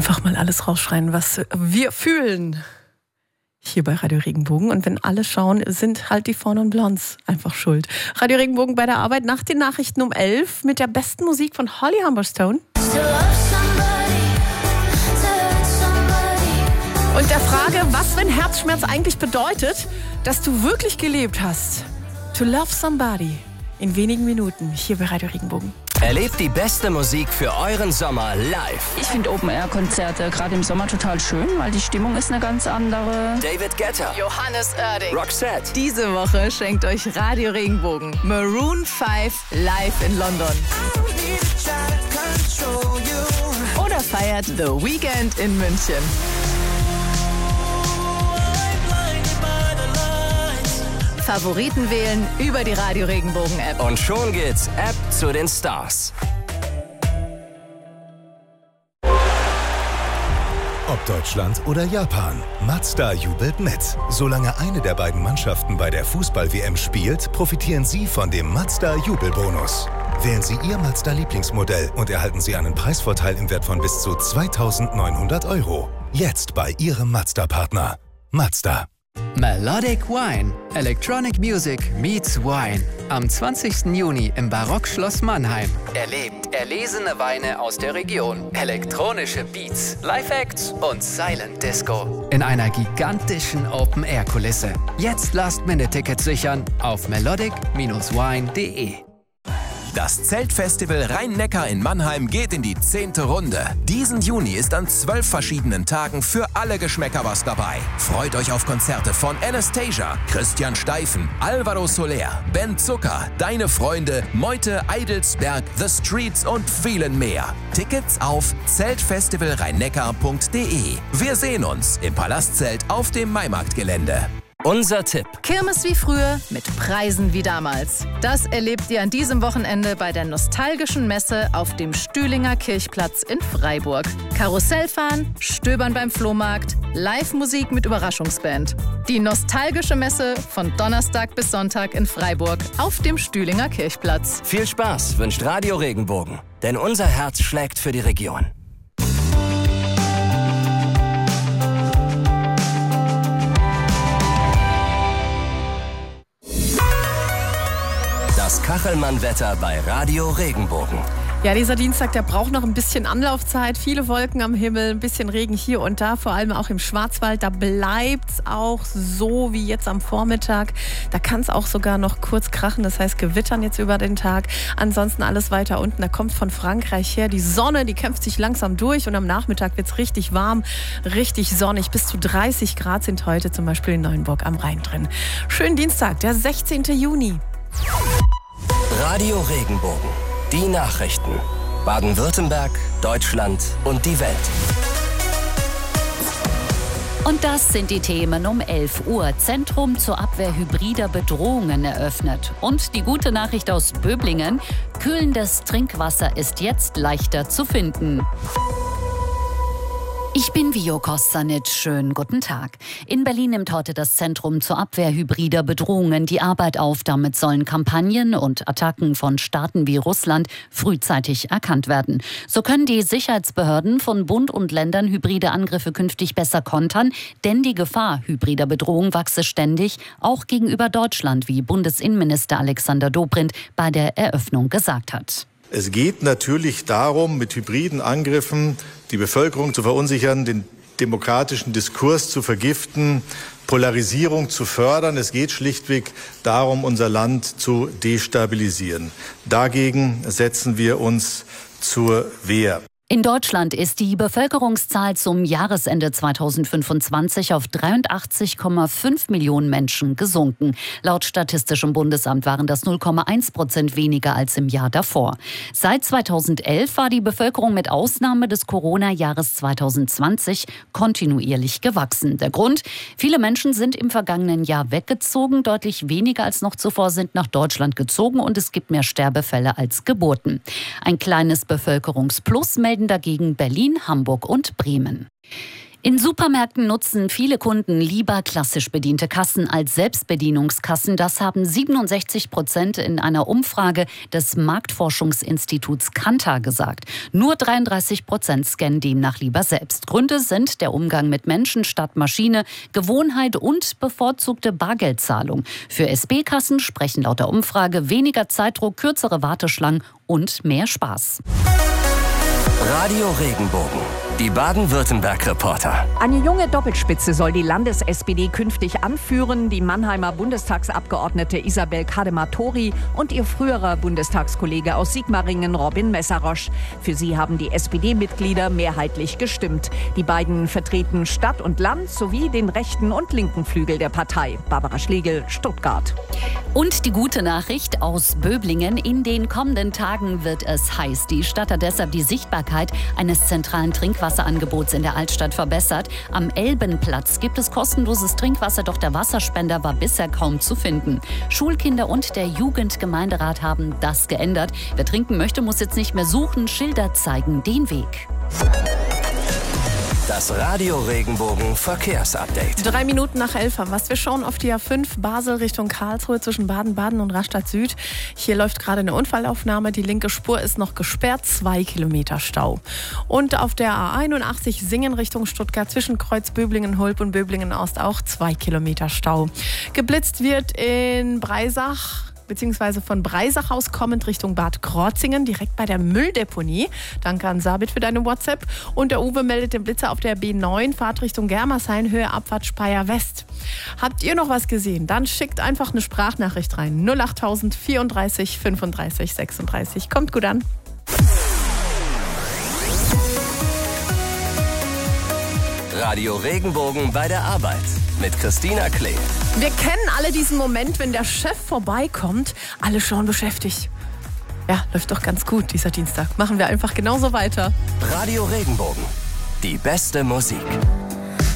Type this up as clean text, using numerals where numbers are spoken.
Einfach mal alles rausschreien, was wir fühlen. Hier bei Radio Regenbogen. Und wenn alle schauen, sind halt die Fawn und Blondes einfach schuld. Radio Regenbogen bei der Arbeit nach den Nachrichten um 11 mit der besten Musik von Holly Humberstone. Und der Frage, was, wenn Herzschmerz eigentlich bedeutet, dass du wirklich gelebt hast. To love somebody. In wenigen Minuten hier bei Radio Regenbogen. Erlebt die beste Musik für euren Sommer live. Ich finde Open-Air-Konzerte gerade im Sommer total schön, weil die Stimmung ist eine ganz andere. David Guetta, Johannes Oerding, Roxette. Diese Woche schenkt euch Radio Regenbogen Maroon 5 live in London. Oder feiert The Weeknd in München. Favoriten wählen über die Radio Regenbogen App. Und schon geht's App zu den Stars. Ob Deutschland oder Japan, Mazda jubelt mit. Solange eine der beiden Mannschaften bei der Fußball-WM spielt, profitieren Sie von dem Mazda-Jubelbonus. Wählen Sie Ihr Mazda-Lieblingsmodell und erhalten Sie einen Preisvorteil im Wert von bis zu 2.900 €. Jetzt bei Ihrem Mazda-Partner. Mazda. Melodic Wine. Electronic Music meets Wine. Am 20. Juni im Barockschloss Mannheim. Erlebt erlesene Weine aus der Region, elektronische Beats, Live-Acts und Silent Disco. In einer gigantischen Open-Air-Kulisse. Jetzt Last-Minute-Tickets sichern auf melodic-wine.de. Das Zeltfestival Rhein-Neckar in Mannheim geht in die 10. Runde. Diesen Juni ist an 12 verschiedenen Tagen für alle Geschmäcker was dabei. Freut euch auf Konzerte von Anastasia, Christian Steifen, Alvaro Soler, Ben Zucker, Deine Freunde, Meute, Eidelsberg, The Streets und vielen mehr. Tickets auf zeltfestivalrheinneckar.de. Wir sehen uns im Palastzelt auf dem Maimarktgelände. Unser Tipp. Kirmes wie früher mit Preisen wie damals. Das erlebt ihr an diesem Wochenende bei der nostalgischen Messe auf dem Stühlinger Kirchplatz in Freiburg. Karussellfahren, Stöbern beim Flohmarkt, Live-Musik mit Überraschungsband. Die nostalgische Messe von Donnerstag bis Sonntag in Freiburg auf dem Stühlinger Kirchplatz. Viel Spaß wünscht Radio Regenbogen, denn unser Herz schlägt für die Region. Das Kachelmann-Wetter bei Radio Regenbogen. Ja, dieser Dienstag, der braucht noch ein bisschen Anlaufzeit. Viele Wolken am Himmel, ein bisschen Regen hier und da, vor allem auch im Schwarzwald. Da bleibt's auch so wie jetzt am Vormittag. Da kann es auch sogar noch kurz krachen, das heißt gewittern jetzt über den Tag. Ansonsten alles weiter unten. Da kommt von Frankreich her die Sonne, die kämpft sich langsam durch und am Nachmittag wird's richtig warm, richtig sonnig. Bis zu 30 Grad sind heute zum Beispiel in Neuenburg am Rhein drin. Schönen Dienstag, der 16. Juni. Radio Regenbogen. Die Nachrichten. Baden-Württemberg, Deutschland und die Welt. Und das sind die Themen um 11 Uhr. Zentrum zur Abwehr hybrider Bedrohungen eröffnet. Und die gute Nachricht aus Böblingen. Kühlendes Trinkwasser ist jetzt leichter zu finden. Ich bin Vio Kostanic. Schönen guten Tag. In Berlin nimmt heute das Zentrum zur Abwehr hybrider Bedrohungen die Arbeit auf. Damit sollen Kampagnen und Attacken von Staaten wie Russland frühzeitig erkannt werden. So können die Sicherheitsbehörden von Bund und Ländern hybride Angriffe künftig besser kontern, denn die Gefahr hybrider Bedrohung wachse ständig, auch gegenüber Deutschland, wie Bundesinnenminister Alexander Dobrindt bei der Eröffnung gesagt hat. Es geht natürlich darum, mit hybriden Angriffen die Bevölkerung zu verunsichern, den demokratischen Diskurs zu vergiften, Polarisierung zu fördern. Es geht schlichtweg darum, unser Land zu destabilisieren. Dagegen setzen wir uns zur Wehr. In Deutschland ist die Bevölkerungszahl zum Jahresende 2025 auf 83,5 Millionen Menschen gesunken. Laut Statistischem Bundesamt waren das 0,1% weniger als im Jahr davor. Seit 2011 war die Bevölkerung mit Ausnahme des Corona-Jahres 2020 kontinuierlich gewachsen. Der Grund? Viele Menschen sind im vergangenen Jahr weggezogen. Deutlich weniger als noch zuvor sind nach Deutschland gezogen und es gibt mehr Sterbefälle als Geburten. Ein kleines Bevölkerungsplus melden dagegen Berlin, Hamburg und Bremen. In Supermärkten nutzen viele Kunden lieber klassisch bediente Kassen als Selbstbedienungskassen. Das haben 67% in einer Umfrage des Marktforschungsinstituts Kantar gesagt. Nur 33% scannen demnach lieber selbst. Gründe sind der Umgang mit Menschen statt Maschine, Gewohnheit und bevorzugte Bargeldzahlung. Für SB-Kassen sprechen laut der Umfrage weniger Zeitdruck, kürzere Warteschlangen und mehr Spaß. Radio Regenbogen, die Baden-Württemberg-Reporter. Eine junge Doppelspitze soll die Landes-SPD künftig anführen. Die Mannheimer Bundestagsabgeordnete Isabel Kadematori und ihr früherer Bundestagskollege aus Sigmaringen, Robin Messerosch. Für sie haben die SPD-Mitglieder mehrheitlich gestimmt. Die beiden vertreten Stadt und Land sowie den rechten und linken Flügel der Partei. Barbara Schlegel, Stuttgart. Und die gute Nachricht aus Böblingen. In den kommenden Tagen wird es heiß. Die Stadt hat deshalb die Sichtbarkeit eines zentralen Trinkwasserangebots in der Altstadt verbessert. Am Elbenplatz gibt es kostenloses Trinkwasser, doch der Wasserspender war bisher kaum zu finden. Schulkinder und der Jugendgemeinderat haben das geändert. Wer trinken möchte, muss jetzt nicht mehr suchen. Schilder zeigen den Weg. Das Radio Regenbogen Verkehrsupdate. 3 Minuten nach 11 haben wir schauen auf die A5 Basel Richtung Karlsruhe zwischen Baden-Baden und Rastatt Süd. Hier läuft gerade eine Unfallaufnahme. Die linke Spur ist noch gesperrt, 2 Kilometer Stau. Und auf der A81 Singen Richtung Stuttgart zwischen Kreuz Böblingen-Hulb und Böblingen-Ost auch 2 Kilometer Stau. Geblitzt wird in Breisach, beziehungsweise von Breisach aus kommend Richtung Bad Krotzingen, direkt bei der Mülldeponie. Danke an Sabit für deine WhatsApp. Und der Uwe meldet den Blitzer auf der B9, Fahrt Richtung Germershain, Höhe Abfahrt Speyer West. Habt ihr noch was gesehen? Dann schickt einfach eine Sprachnachricht rein. 08000 34 35 36. Kommt gut an. Radio Regenbogen bei der Arbeit mit Christina Klee. Wir kennen alle diesen Moment, wenn der Chef vorbeikommt. Alle schauen beschäftigt. Ja, läuft doch ganz gut dieser Dienstag. Machen wir einfach genauso weiter. Radio Regenbogen, die beste Musik.